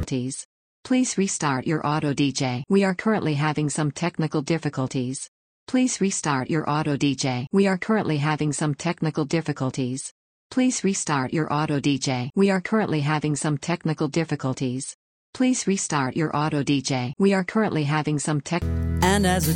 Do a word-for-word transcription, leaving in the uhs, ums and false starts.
difficulties. Please restart your auto D J. We are currently having some technical difficulties. Please restart your auto D J. We are currently having some technical difficulties. Please restart your auto D J. We are currently having some technical difficulties. Please restart your auto D J. We are currently having some tech. And as a